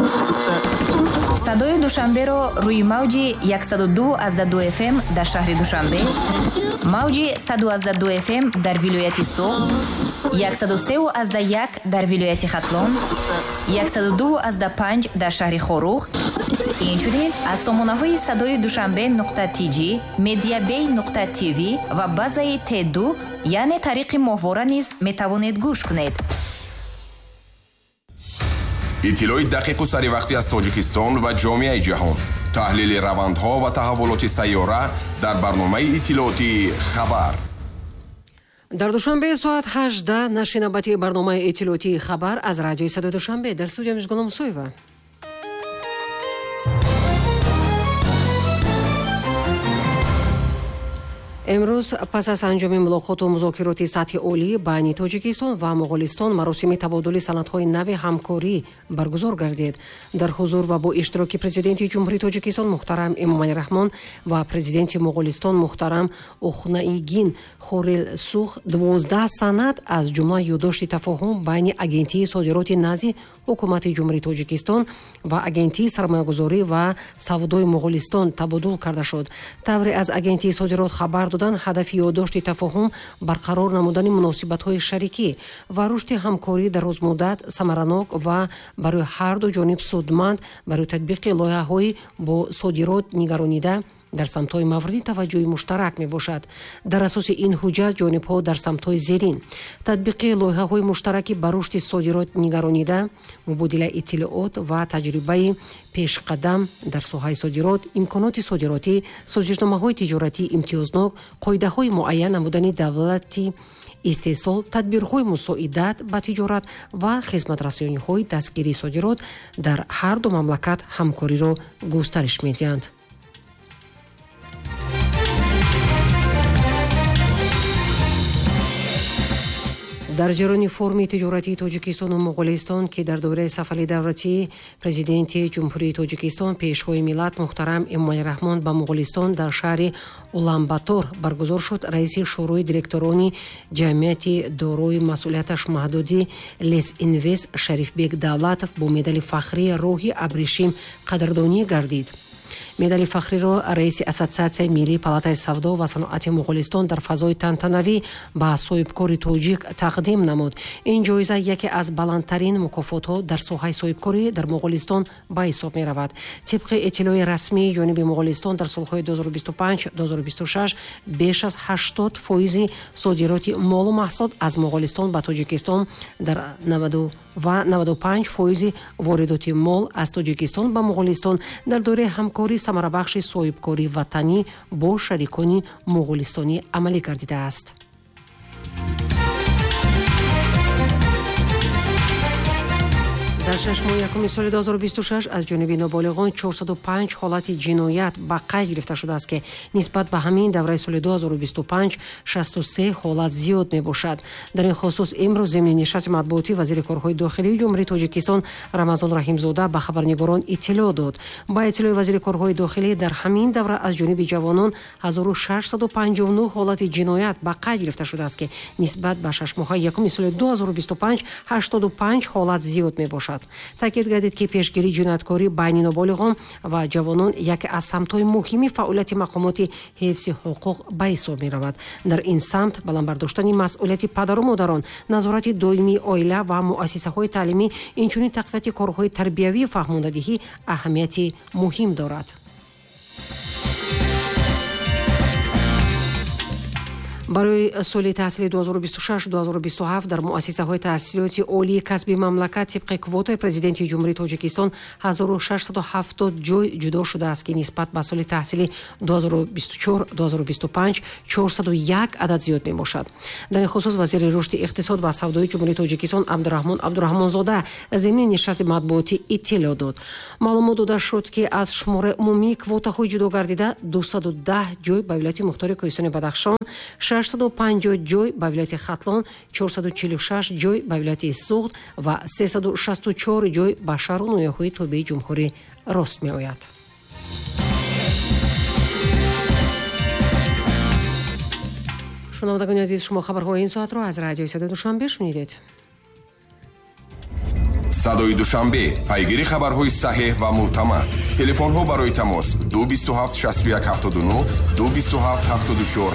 садои душанберо рӯи мавҷи 102.2 FM дар шаҳри Душанбе, мавҷи 102.2 FM дар вилояти Суғд, 103.1 дар вилояти Хатлон, 102.5 дар шаҳри Хорух. инчунин аз сомонаҳои садои душанбе.tg, mediabay.tv ва базаи T2 яъне тариқи моҳвора низ метавонед гӯш кунед. иттилои дақиқу саривақтӣ аз Тоҷикистон ва ҷомеаи ҷаҳон. таҳлили равандҳо ва таҳаввулоти сайёра дар барномаи иттилооти Хабар. дар Душанбе соат 18 нашри навбатии барномаи иттилооти Хабар аз радиои Садои Душанбе. дар студия Мижгона Мусоева. امروز پس از انجام ملاقات و مذاکرات سطح عالی بین تاجیکستان و مغولستان مراسم تبادل سندهای نو همکاری برگزار گردید. در حضور و با اشتراک پرزیدنت جمهوری تاجیکستان محترم امامعلی رحمان و پرزیدنت مغولستان محترم اوخنائیگین خورلسوخ 12 سند از جمله یادداشت تفاهم بین اگنتی صادرات نزد حکومت جمهوری تاجیکستان و اگنتی سرمایه‌گذاری و سودای مغولستان تبادل کرده شد. طوری از اگنتی صادرات خبر هدف یادداشت تفاهم برقرار نمودن مناسبت‌های شریکی و رشد همکاری درازمدت ثمراناک و برای هر دو جانب سودمند برای تطبیق لایحه‌های با صادرات نگرانیده در سمت‌های مورد توجه مشترک می‌باشد. در اساس این حجت جانب‌ها در سمت‌های زیرین تطبیق لایحه‌های مشترک بر رشد صادرات نگرانیده، مبادله اطلاعات و تجربه پیشقدم در ساحه صادرات، امکانات صادراتی، سازشنامه‌های تجارتی امتیازناک، قاعده‌های معین نمودن دولتی استحصال، تدبیرهای مساعدت به تجارت و خدمت‌رسانی‌های دستگیری صادرات در هر دو مملکت همکاری را گسترش می‌دهند. در جریان فرم تجارتی تاجیکستان و مغولستان که در دوره سفر دولتی پرزیدنت جمهوری تاجیکستان پیشوای ملت محترم امامعلی رحمان به مغولستان در شهر اولانباتور برگزار شد، رئیس شورای دیرکتوران جمعیت دارای مسئولیتش محدودی لیس اینوست شریفبک دولتов با مدال فخری راه ابریشم قدردانی گردید. مدال فخری را رئیس اساسیاسیون ملی پالاتای سودا و صنعت مغولستان در فضای تنتنوی به صاحبکار تاجیک تقدیم نمود. این جایزه یکی از بلندترین مکافات‌ها در ساحه صاحبکاری در مغولستان به حساب می‌رود. طبق اطلاع رسمی جانب مغولستان در سال‌های 2025-2026 بیش از 80% صادرات مال و محصولات از مغولستان به تاجیکستان در 95% واردات مال از تاجیکستان به مغولستان در دوره همکاری ثمربخش صاحبکاری وطنی با شریکان مغولستانی عملی گردیده است. در 6 ماه یکم سال 2026 از جانب نابالغان 405 حالت جنایت به قید گرفته شده است که نسبت به همین دوره سال 2025 63 حالت زیاد می باشد. در این خصوص امروز ضمن نشست مطبوعاتی وزیر کارهای داخلی جمهوری تاجیکستان رمضان رحیمزاده به خبرنگاران اطلاع داد. با اطلاع وزیر کارهای داخلی در همین دوره از جانب جوانان 1659 حالت جنایت به قید گرفته شده است که نسبت به 6 ماه یکم سال 2025 85 حالت زیاد می باشد. تاکید گردید که پیشگیری جنایتکاری بین نابالغان و جوانان یکی از سمت‌های مهمی فعالیت مقامات حفظ حقوق به حساب می‌رود. در این سمت بلندبرداشتن مسئولیت پدر و مادران، نظارت دائمی عائله و مؤسسه‌های تعلیمی، اینچنین تقویت کارهای تربیوی و فهماندهی اهمیت مهم دارد. برای سال تحصیلی 2026-2027 در مؤسسه‌های تحصیلاتی عالی کسبی مملکت طبق کوتای پرزیدنت جمهوری تاجیکستان 1670 جای جدا شده است که نسبت به سال تحصیلی 2024-2025 401 عدد زیاد می باشد. در این خصوص وزیر رشد اقتصاد و سودای جمهوری تاجیکستان عبدالرحمانزاده ضمن نشست مطبوعاتی اطلاع داد. معلومات داده شد که از شمار عمومی کوتاهای جدا گردیده 210 جای به ولایت مختار کوهستان بدخشان، 650 جای به ولایت خطلان، 446 جای به ولایت سوغد و 364 جای به شهر و ناحیه‌های تابع جمهوری راست می آید. شنوندگان عزیز، شما خبرهای این ساعت را از رادیوی صدای دوشنبه شنیدید. садои душанбе, пайгири хабарҳои саҳеҳ ва мӯътамад. телефонҳо барои тамос 227 61 79 227 74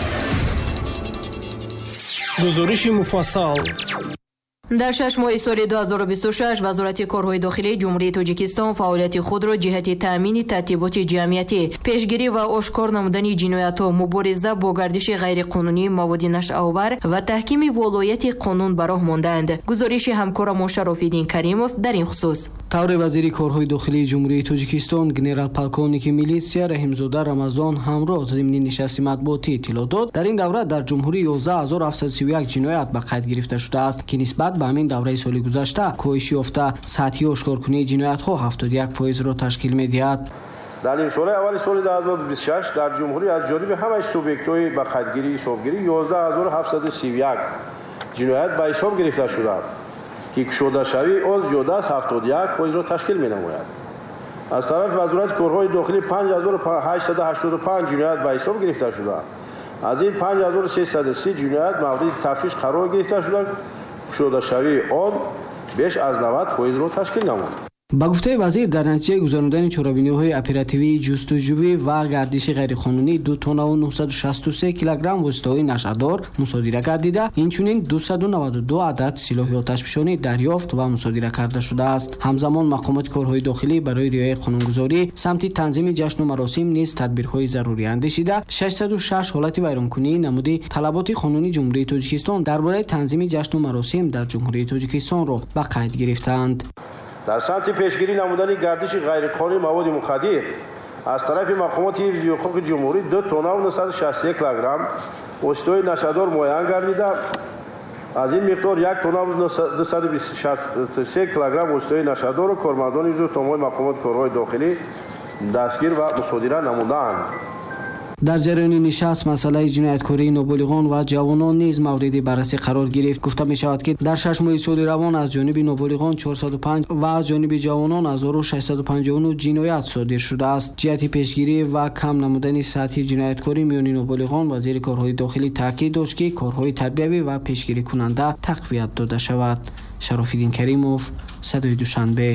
17. гузориши муфассал. дар 6 моҳи соли 2026 вазорати корҳои дохилии ҷумҳурии тоҷикистон фаъолияти худро ҷиҳати таъмини тартиботи ҷамъиятӣ, пешгирӣ ва ошкор намудани ҷиноятҳо, мубориза бо гардиши ғайриқонунии маводи нашъаовар ва таҳкими волояти қонун ба роҳ мондаанд. гузориши ҳамкорам Шарофиддин Каримов дар ин хусус. тавре вазири корҳои дохилии ҷумҳурии тоҷикистон генерал-полковники милитсия Раҳимзода Рамазон ҳамроҳ зимни нишасти матбуотӣ иттилоъ дод. дар ин давра дар ҷумҳурӣ 11731 ҷиноят ба қайд гирифта шудааст, ки нисбат ба ҳамин давраи соли гузашта коҳиши ёфта сатҳи ошкоркунии ҷиноятҳо 71%-ро ташкил медиҳад. дар имсоли аввали соли 2026 дар ҷумҳурӣ аз ҷониби ҳамаи субъектҳои ба қайдгирии ҳисобгирӣ 11771 ҷиноят ба ҳисоб гирифта шудааст, ки кушодашавии он зиёда аз 71%-ро ташкил менамояд. аз тарафи вазорати корҳои дохилӣ 5885 ҷиноят ба ҳисоб гирифта шудааст. аз ин 5330 ҷиноят мавриди тафтиш қарор гирифта шуда, кушодашавии он беш аз 90%-ро ташкил намуд. ба гуфтаи вазир, дар натиҷаи гузарондани чорабиниҳои оперативии ҷустуҷӯӣ ва гардиши ғайриқонунӣ 2 тонна ва 963 килограмм воситаҳои нашъадор мусодира гардида, инчунин 292 адад силоҳи оташфишонӣ дарёфт ва мусодира карда шудааст. ҳамзамон мақомоти корҳои дохилӣ барои риояи қонунгузорӣ самти танзими ҷашну маросим низ тадбирҳои зарурӣ андешида 606 ҳолати вайронкунии намуди талаботи қонунии ҷумҳурии тоҷикистон дар бораи танзими ҷашну маросим дар ҷумҳурии тоҷикистонро ба қайд гирифтанд. дар самти пешгирӣ намудани гардиши ғайриқонунии маводи мухаддир аз тарафи мақомоти ҳифзи ҳуқуқи ҷумҳурӣ 2 тонна ва 961 килограмм воситаҳои нашъадор муайян гардида, аз ин миқдор 1 тонна ва 263 килограмм воситаҳои нашъадорро кормандони ҳифзу томоми мақомоти корҳои дохилӣ дастгир ва мусодира намуданд. дар ҷараёни нишаст масъалаи ҷинояткории ноболиғон ва ҷавонон низ мавриди баррасӣ қарор гирифт. гуфта мешавад, ки дар 6 моҳи соли равон аз ҷониби ноболиғон 405 ва аз ҷониби ҷавонон 1659 ҷиноят содир шудааст. ҷиҳати пешгирӣ ва кам намудани сатҳи ҷинояткорӣ миёни ноболиғон, вазири корҳои дохилӣ таъкид дошт, ки корҳои тарбиявӣ ва пешгирикунанда тақвият дода шавад. Шарофиддин Каримов, Садои Душанбе.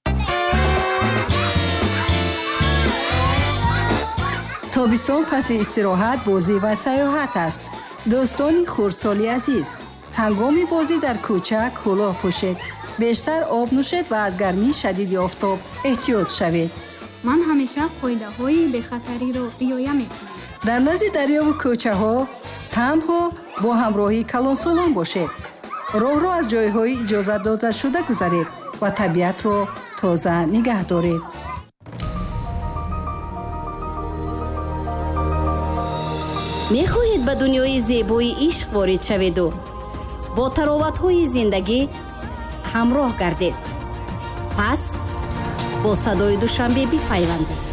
тобистон фасли истироҳат, бозӣ ва сайёҳат аст. дӯстони хурдсоли азиз, ҳангоми бозӣ дар кӯча кӯлоҳ пӯшед, бештар об нӯшед ва аз гармии шадиди офтоб эҳтиёт шавед. ман ҳамеша қоидаҳои бехатариро риоя мекунам. дар назди дарёву кӯчаҳо танҳо бо ҳамроҳии калонсолон бошед. роҳро аз ҷойҳои иҷозатдодашуда гузаред ва табиатро тоза нигаҳ доред. мехоҳед ба дунёи зебои ишқ ворид шаведу бо тароватҳои зиндагӣ ҳамроҳ гардед. пас бо Садои Душанбе бипайвандед.